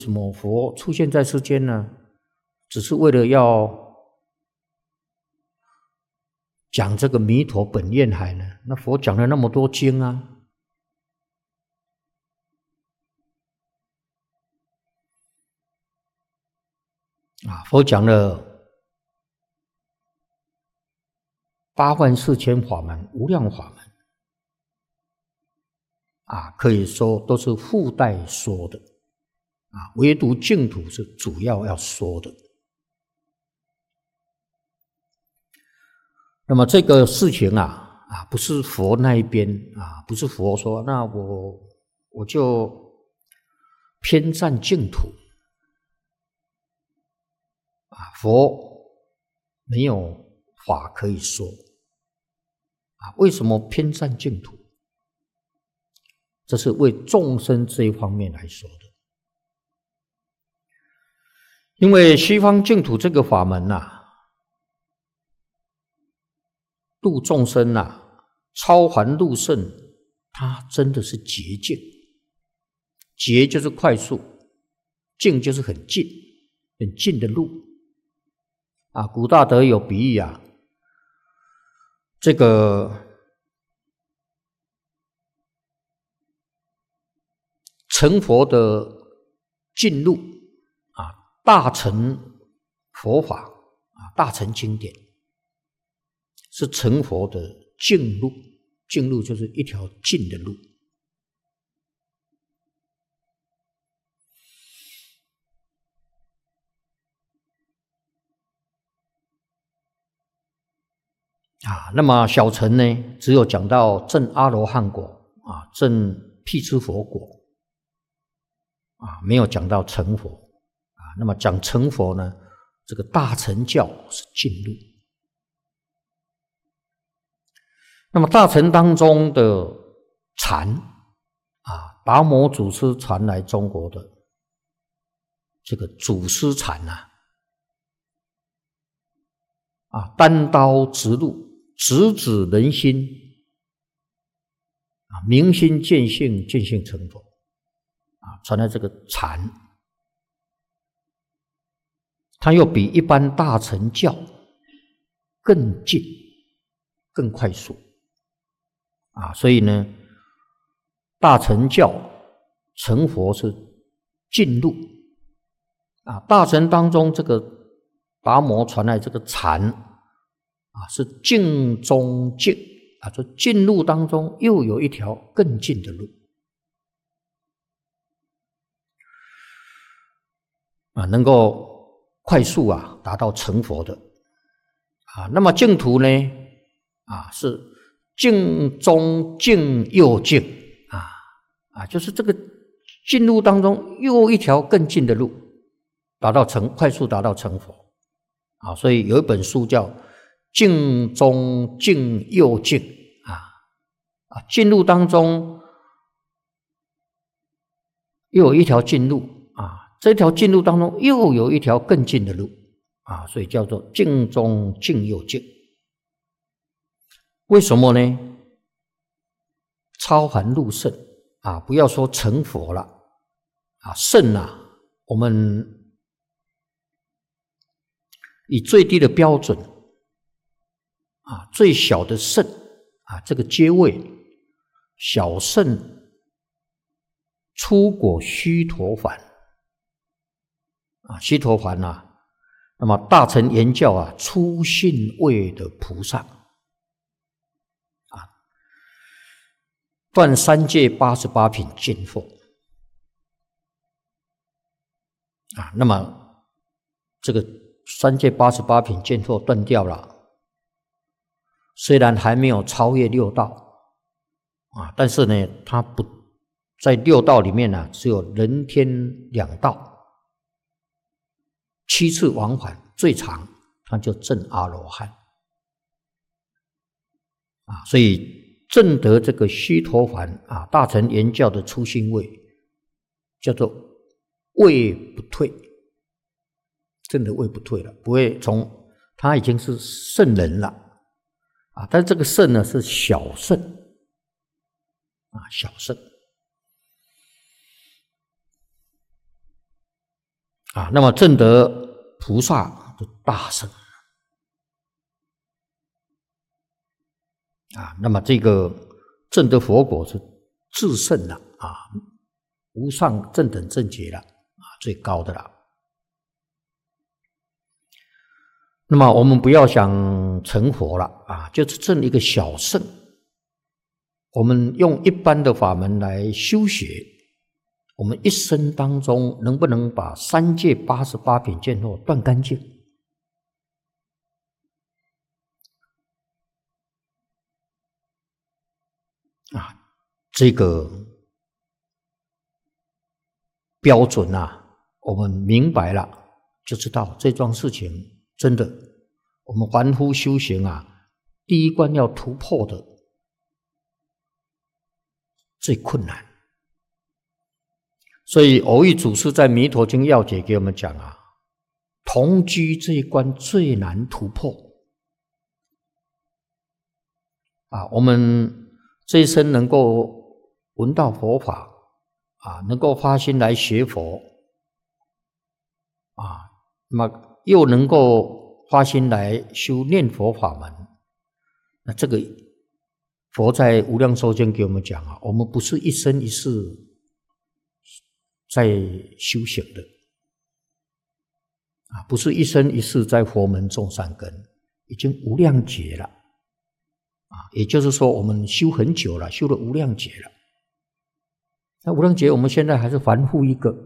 什么佛出现在世间呢？只是为了要讲这个弥陀本愿海呢？那佛讲了那么多经啊，佛讲了84000法门，无量法门可以说都是附带说的唯独净土是主要说的。那么这个事情不是佛那一边不是佛说那我就偏赞净土佛没有法可以说为什么偏赞净土？这是为众生这一方面来说的。因为西方净土这个法门度众生超凡入圣，它真的是捷径。捷就是快速，径就是很近很近的路古大德有比喻这个成佛的近路大乘佛法大乘经典是成佛的近路，近路就是一条近的路那么小乘呢，只有讲到证阿罗汉果证辟支佛果没有讲到成佛那么讲成佛呢，这个大乘教是近路。那么大乘当中的禅达摩祖师传来中国的这个祖师禅单刀直入，直指人心明心见性，见性成佛传来这个禅，它又比一般大乘教更近更快速所以呢大乘教成佛是近路大乘当中这个达摩传来这个禅是近中近就近路当中又有一条更近的路能够快速达到成佛的那么净土呢是近中近又近就是这个近路当中又一条更近的路快速达到成佛所以有一本书叫近中近又近近路当中又有一条近路这条近路当中又有一条更近的路所以叫做近中近又近。为什么呢？超凡入圣不要说成佛了圣我们以最低的标准最小的圣这个阶位小圣初果须陀洹须陀洹那么大乘言教初信位的菩萨断三界88品见惑那么这个三界88品见惑断掉了，虽然还没有超越六道但是呢他不在六道里面只有人天两道7次往返最长他就证阿罗汉所以证得这个须陀洹大乘言教的初信位叫做位不退，真的位不退了，不会从他已经是圣人了但这个圣呢是小圣小圣那么证得菩萨就大圣那么这个证得佛果是至圣了无上正等正觉了最高的了。那么我们不要想成佛了就是证一个小圣。我们用一般的法门来修学，我们一生当中能不能把三界88品见惑断干净？这个标准我们明白了，就知道这桩事情真的，我们凡夫修行第一关要突破的最困难。所以蕅益祖师在《弥陀经要解》给我们讲同居这一关最难突破我们这一生能够闻到佛法能够发心来学佛那么又能够发心来修念佛法门，那这个佛在无量寿经给我们讲我们不是一生一世在修行的不是一生一世在佛门种善根，已经无量劫了也就是说我们修很久了，修了无量劫了。那无量劫我们现在还是凡夫一个。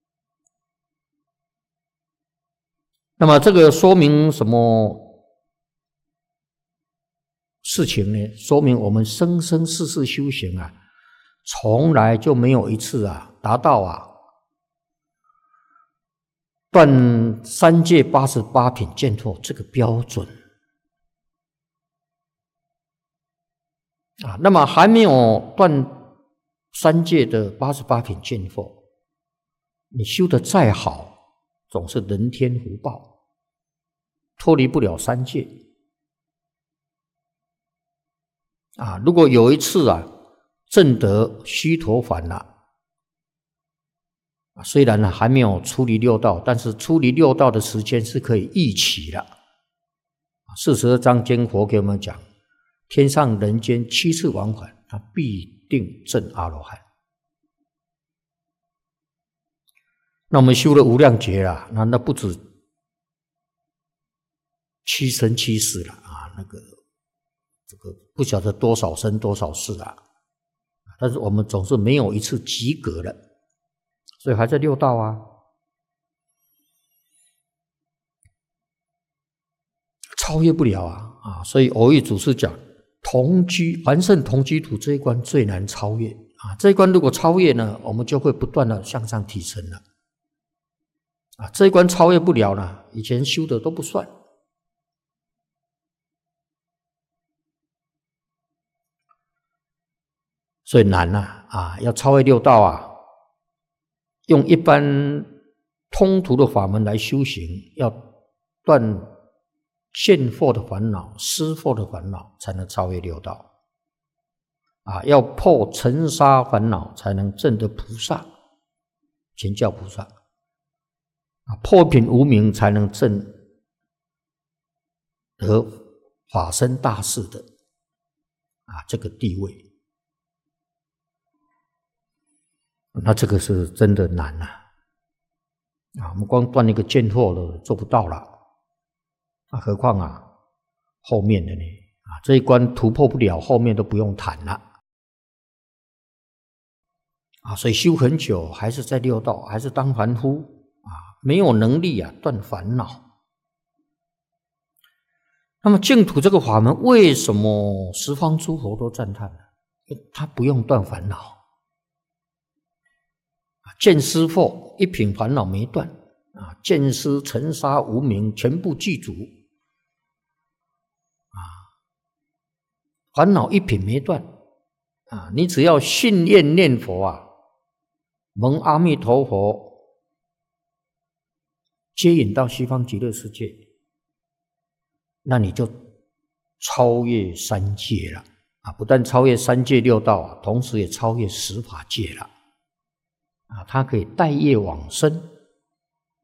那么这个说明什么事情呢？说明我们生生世世修行从来就没有一次达到断三界88品见惑这个标准那么还没有断三界的88品见惑，你修得再好，总是人天福报，脱离不了三界如果有一次证得须陀洹了虽然还没有出离六道，但是出离六道的时间是可以预期了。42章经佛给我们讲，天上人间7次往返，他必定证阿罗汉。那我们修了无量劫了，那不止7生7世了这个不晓得多少生多少世但是我们总是没有一次及格了，所以还在六道超越不了所以蕅益祖师讲同居凡圣同居土这一关最难超越这一关如果超越呢，我们就会不断的向上提升了这一关超越不了了，以前修的都不算。所以难要超越六道用一般通途的法门来修行，要断见惑的烦恼、思惑的烦恼，才能超越六道要破尘沙烦恼，才能证得菩萨，全教菩萨破品无明，才能证得法身大士的这个地位。那这个是真的难我们光断一个见惑了做不到了何况后面的呢这一关突破不了，后面都不用谈了所以修很久还是在六道，还是当凡夫没有能力断烦恼。那么净土这个法门为什么十方诸佛都赞叹呢？他不用断烦恼见思惑一品烦恼没断见思尘沙无明全部具足烦恼一品没断你只要信愿念佛蒙阿弥陀佛接引到西方极乐世界，那你就超越三界了不但超越三界六道同时也超越十法界了它可以带业往生